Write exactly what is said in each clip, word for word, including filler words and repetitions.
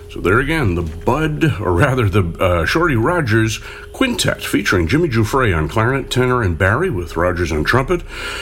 So there again, the Bud, or rather the uh, Shorty Rogers Quintet, featuring Jimmy Giuffre on clarinet, tenor, and Barry, with Rogers on trumpet.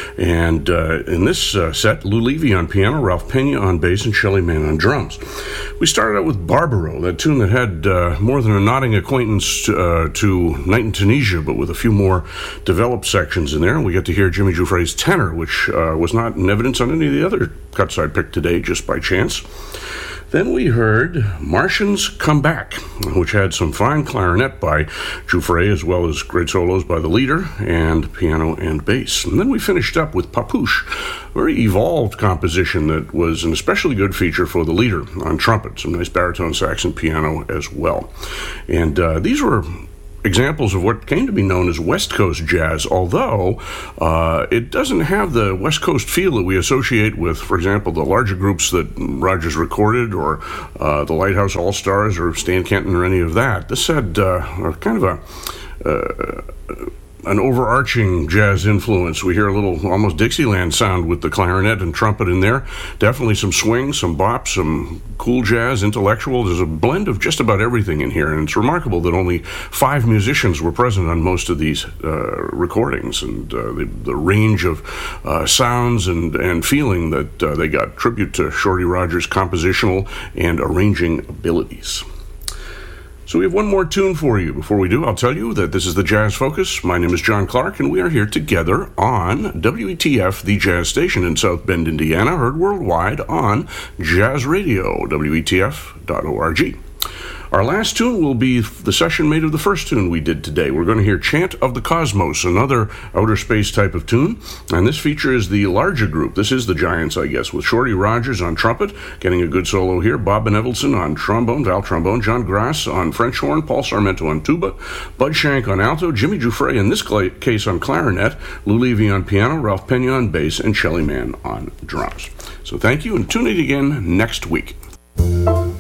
And uh, in this uh, set, Lou Levy on piano, Ralph Pena on bass, and Shelly Manne on drums. We started out with Barbaro, that tune that had uh, more than a nodding acquaintance to, uh, to Night in Tunisia, but with a few more developed sections in there. And we get to hear Jimmy Giuffre's tenor, which uh, was not in evidence on any of the other cuts I picked today, just by chance. Then we heard Martians Come Back, which had some fine clarinet by Giuffre, as well as great solos by the leader, and piano and bass. And then we finished up with Papouche, a very evolved composition that was an especially good feature for the leader on trumpet, some nice baritone sax and piano as well. And uh, these were examples of what came to be known as West Coast jazz, although uh, it doesn't have the West Coast feel that we associate with, for example, the larger groups that Rogers recorded, or uh, the Lighthouse All-Stars, or Stan Kenton, or any of that. This had uh, kind of a uh, an overarching jazz influence. We hear a little almost Dixieland sound with the clarinet and trumpet in there. Definitely some swing, some bop, some cool jazz, intellectual. There's a blend of just about everything in here, and it's remarkable that only five musicians were present on most of these uh, recordings, and uh, the, the range of uh, sounds and, and feeling that uh, they got, tribute to Shorty Rogers' compositional and arranging abilities. So we have one more tune for you. Before we do, I'll tell you that this is the Jazz Focus. My name is John Clark, and we are here together on W E T F, the jazz station in South Bend, Indiana, heard worldwide on Jazz Radio, W E T F dot org. Our last tune will be the session made of the first tune we did today. We're going to hear Chant of the Cosmos, another outer space type of tune, and this features the larger group. This is the Giants, I guess, with Shorty Rogers on trumpet, getting a good solo here, Bob Benevelson on trombone, Val trombone, John Grass on French horn, Paul Sarmento on tuba, Bud Shank on alto, Jimmy Giuffre in this case on clarinet, Lou Levy on piano, Ralph Pena on bass, and Shelly Manne on drums. So thank you, and tune in again next week.